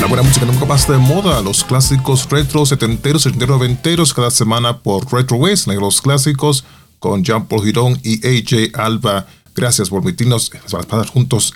La buena música nunca pasa de moda, los clásicos retro, setenteros, ochenteros, noventeros, cada semana por Retro West, los clásicos con Jean Paul Girón y AJ Alba. Gracias por permitirnos pasar juntos